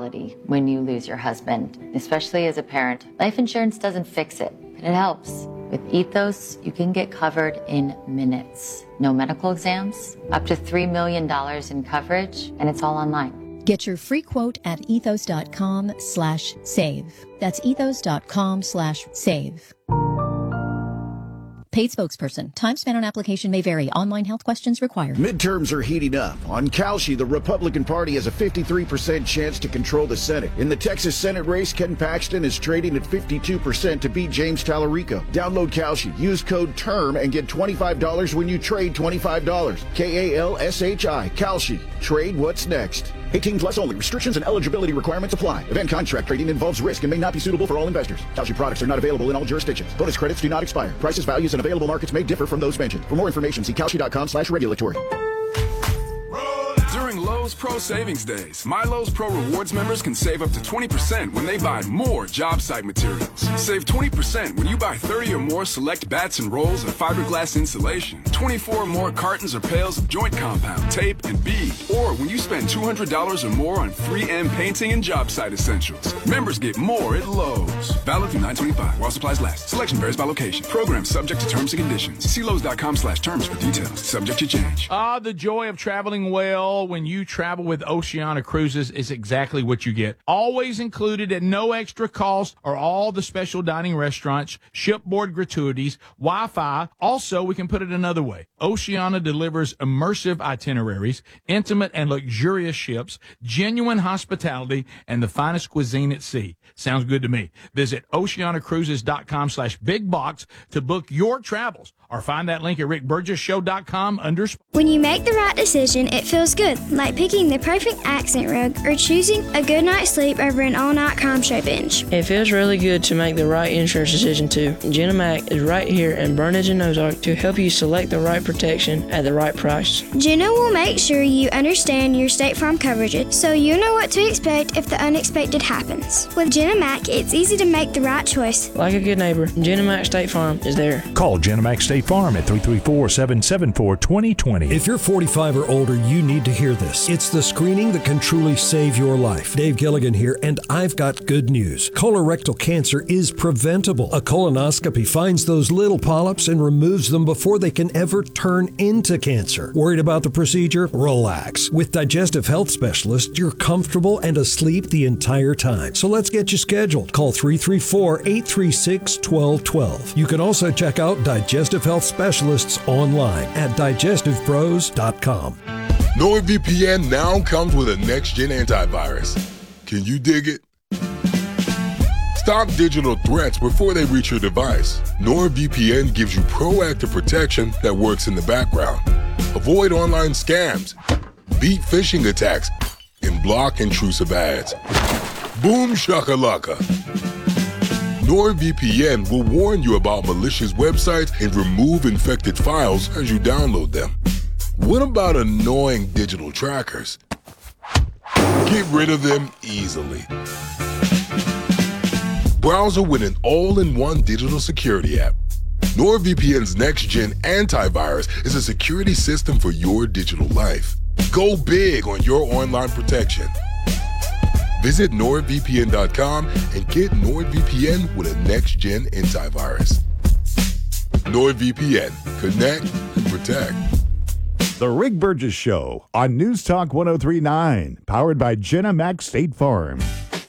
reality when you lose your husband. Especially as a parent, life insurance doesn't fix it, but it helps. With Ethos, you can get covered in minutes. No medical exams, up to $3 million in coverage, and it's all online. Get your free quote at ethos.com/save. That's ethos.com/save. Paid spokesperson. Time spent on application may vary. Online health questions required. Midterms are heating up. On Kalshi, the Republican Party has a 53% chance to control the Senate. In the Texas Senate race, Ken Paxton is trading at 52% to beat James Tallarico. Download Kalshi. Use code TERM and get $25 when you trade $25. KALSHI. Kalshi. Trade what's next. 18 plus only. Restrictions and eligibility requirements apply. Event contract trading involves risk and may not be suitable for all investors. Kalshi products are not available in all jurisdictions. Bonus credits do not expire. Prices, values, and available markets may differ from those mentioned. For more information, see Kalshi.com/regulatory. During Lowe's Pro Savings Days, My Lowe's Pro Rewards members can save up to 20% when they buy more job site materials. Save 20% when you buy 30 or more select bats and rolls of fiberglass insulation, 24 or more cartons or pails of joint compound, tape, and bead, or when you spend $200 or more on 3M painting and job site essentials. Members get more at Lowe's. Valid through 9/25 while supplies last. Selection varies by location. Program subject to terms and conditions. See Lowe's.com/terms for details. Subject to change. The joy of traveling well when you travel with Oceania Cruises is exactly what you get. Always included at no extra cost are all the special dining restaurants, shipboard gratuities, Wi-Fi. Also, we can put it another way. Oceania delivers immersive itineraries, intimate and luxurious ships, genuine hospitality, and the finest cuisine at sea. Sounds good to me. Visit oceanacruises.com/bigbox to book your travels, or find that link at rickburgesshow.com under. When you make the right decision, it feels good, like picking the perfect accent rug or choosing a good night's sleep over an all-night crime show binge. It feels really good to make the right insurance decision too. Jenna Mac is right here in Burnage and Ozark to help you select the right protection at the right price. Jenna will make sure you understand your State Farm coverages so you know what to expect if the unexpected happens. With Jenna Mac, it's easy to make the right choice. Like a good neighbor, Jenna Mac State Farm is there. Call Jenna Mac State Farm at 334-774-2020. If you're 45 or older, you need to hear this. It's the screening that can truly save your life. Dave Gilligan here, and I've got good news. Colorectal cancer is preventable. A colonoscopy finds those little polyps and removes them before they can ever turn into cancer. Worried about the procedure? Relax. With Digestive Health Specialists, you're comfortable and asleep the entire time. So let's get you scheduled. Call 334-836-1212. You can also check out Digestive Health Specialists online at digestivepros.com. NordVPN now comes with a next-gen antivirus. Can you dig it? Stop digital threats before they reach your device. NordVPN gives you proactive protection that works in the background. Avoid online scams, beat phishing attacks, and block intrusive ads. Boom shakalaka. NordVPN will warn you about malicious websites and remove infected files as you download them. What about annoying digital trackers? Get rid of them easily. Browser with an all-in-one digital security app. NordVPN's next-gen antivirus is a security system for your digital life. Go big on your online protection. Visit NordVPN.com and get NordVPN with a next-gen antivirus. NordVPN. Connect and protect. The Rick Burgess Show on News Talk 103.9, powered by Jenna Mac State Farm.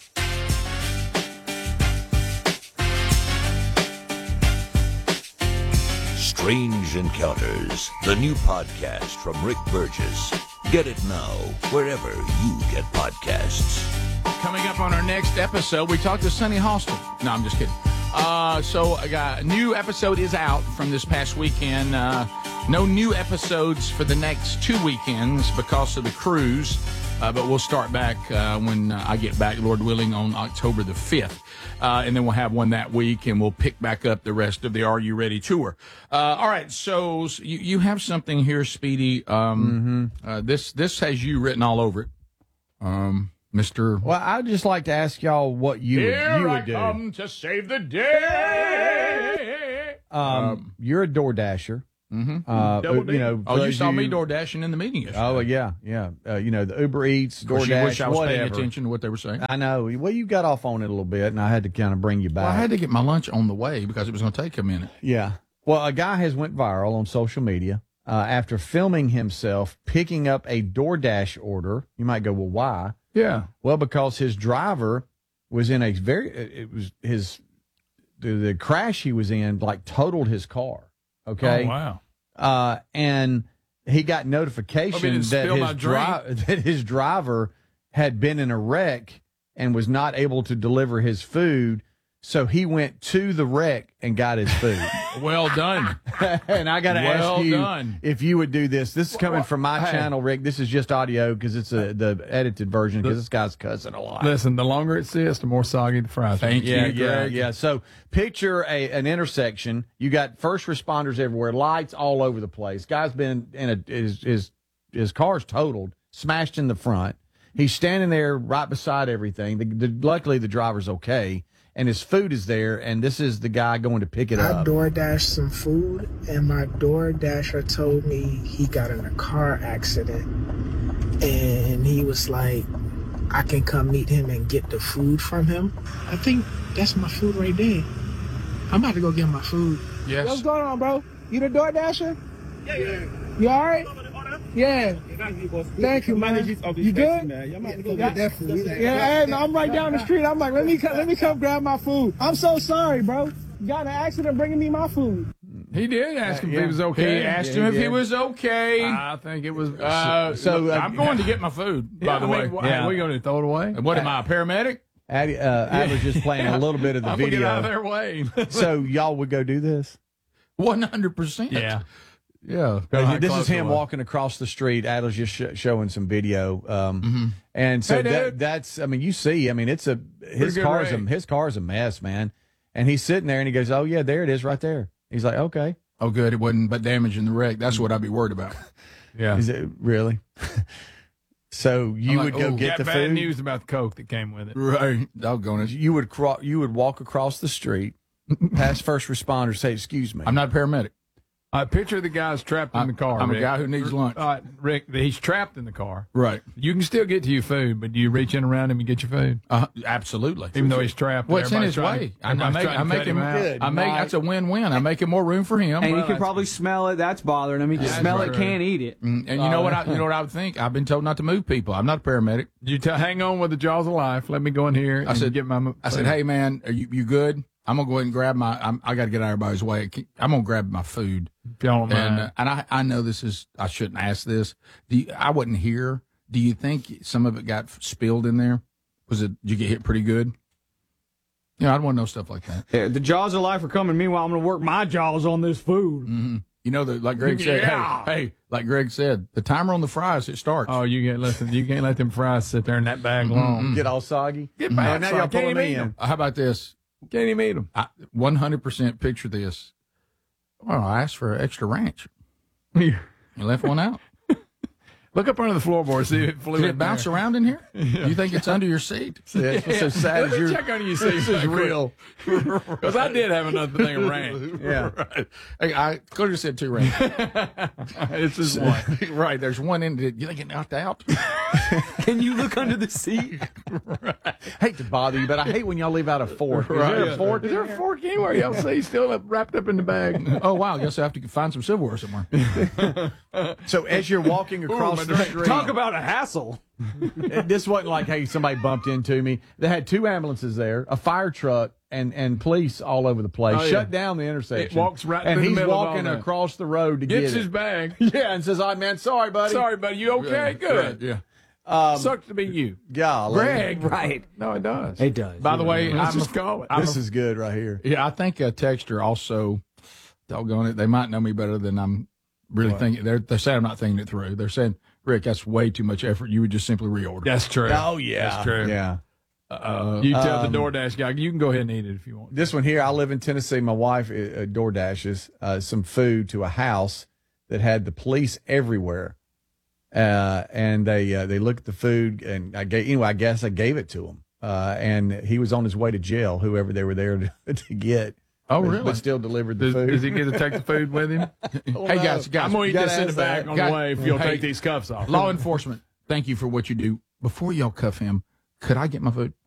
Strange Encounters, the new podcast from Rick Burgess. Get it now, wherever you get podcasts. Coming up on our next episode, we talked to Sunny Hostel. No, I'm just kidding. So a new episode is out from this past weekend. No new episodes for the next 2 weekends because of the cruise, but we'll start back when I get back, Lord willing, on October the 5th. And then we'll have one that week, and we'll pick back up the rest of the Are You Ready tour. All right, so you have something here, Speedy. This has you written all over it, Mr. Well, I'd just like to ask y'all what you would do. Come to save the day. You're a DoorDasher. Double D. You know, oh, you saw me door dashing in the meeting yesterday. Oh yeah. You know, the Uber Eats, Of course, you DoorDash, wish I was paying whatever. attention to what they were saying. I know. Well, you got off on it a little bit, and I had to kind of bring you back. Well, I had to get my lunch on the way because it was going to take a minute. Yeah. Well, a guy has went viral on social media after filming himself picking up a DoorDash order. You might go, well, why? Yeah. Well, because his driver was in the crash he was in, like, totaled his car. Okay. Oh, wow. And he got notification that his driver had been in a wreck and was not able to deliver his food. So he went to the wreck and got his food. Well done. And I got to ask you done. if you would do this. This is coming from my channel, Rick. This is just audio because it's the edited version because this guy's cussing a lot. Listen, the longer it sits, the more soggy the fries. Thank you, Greg. Yeah. So picture an intersection. You got first responders everywhere, lights all over the place. Guy's been in his car's totaled, smashed in the front. He's standing there right beside everything. Luckily, the driver's okay. And his food is there, and this is the guy going to pick it up. I DoorDashed some food, and my DoorDasher told me he got in a car accident. And he was like, I can come meet him and get the food from him. I think that's my food right there. I'm about to go get my food. Yes. What's going on, bro? You the DoorDasher? Yeah. You all right? Yeah. Thank you, man. You good? Yeah, definitely. Yeah, hey, I'm right down the street. I'm like, let me come grab my food. I'm so sorry, bro. You got in an accident bringing me my food. He did ask him if he was okay. He asked him if he was okay. I think it was. I'm going to get my food, by the way. Are we going to throw it away? What am I, a paramedic? I was just playing a little bit of the I'm video. Get out of their way. So y'all would go do this? 100%. Yeah. Yeah. This is him walking across the street. Adler's just showing some video. And so that's, I mean, you see, I mean, his car's a mess, man. And he's sitting there and he goes, oh, yeah, there it is right there. He's like, okay. Oh, good. It wasn't but damage in the wreck. That's what I'd be worried about. Yeah. Is it really? So you would go get the food? Bad news about the Coke that came with it. Right. Doggone it. You would walk across the street, past first responders, say, excuse me. I'm not a paramedic. Picture the guy's trapped in the car. I'm Rick. a guy who needs lunch. Rick, he's trapped in the car. Right. You can still get to your food, but do you reach in around him and get your food? Absolutely. Even though he's trapped. Well, it's in his way. I make him good. That's a win-win. I make him more room for him. And he can probably smell it. That's bothering him. He can smell it, can't eat it. And you know what I would think? I've been told not to move people. I'm not a paramedic. You hang on with the jaws of life. Let me go in here and get my food. I said, hey, man, are you good? I'm going to go ahead and grab I got to get out of everybody's way. I'm going to grab my food. If y'all don't mind. And I know I shouldn't ask this. I wasn't here. Do you think some of it got spilled in there? Did you get hit pretty good? Yeah, I'd want to know stuff like that. Yeah, the jaws of life are coming. Meanwhile, I'm going to work my jaws on this food. Mm-hmm. You know, like Greg said, hey, like Greg said, the timer on the fries, it starts. Oh, you can't let them fries sit there in that bag long. Get all soggy. Get back. Now y'all pulling me in. How about this? Can't even eat them. 100% picture this. Well, I asked for an extra ranch. You left one out. Look up under the floorboard, see if it flew. Did it bounce around in here? Yeah. You think it's under your seat? Yeah, it's so sad. Let me check under your seat. This is real. Because I did have another thing of ranch. Yeah. Right. Hey, I could have said 2 ranch. It's just one. Right. There's one in it. You think it knocked out? Can you look under the seat? Right. Hate to bother you, but I hate when y'all leave out a fork. Is there a fork? Is there a fork anywhere? Y'all see still wrapped up in the bag. Oh, wow. I guess I have to find some silverware somewhere. So as you're walking across the street. Talk about a hassle. This wasn't like, hey, somebody bumped into me. They had 2 ambulances there, a fire truck, and police all over the place. Shut down the intersection. It walks right and through he's the middle of walking all that. across the road to Gets get his it. bag. Yeah, and says, "Oh man, sorry, buddy. Sorry, buddy. You okay? Good. Yeah. Sucks to be you. Golly. Greg. Right. No, it does. It does. By the way, Let's just call it. This is good right here. Yeah, I think a texter also, doggone it, they might know me better than I'm really thinking. They're saying I'm not thinking it through. They're saying, Rick, that's way too much effort. You would just simply reorder. That's true. Oh, yeah. That's true. Yeah. You tell the DoorDash guy, you can go ahead and eat it if you want. This one here, I live in Tennessee. My wife DoorDashes some food to a house that had the police everywhere. And they looked at the food, and I guess I gave it to him. And he was on his way to jail, whoever they were there to get. Oh, but- really? But still delivered the food. Does he get to take the food with him? Hey, guys, I'm going to eat gotta this in the ask back that. on the way if you'll Hey, take these cuffs off. Law enforcement, thank you for what you do. Before y'all cuff him, could I get my food?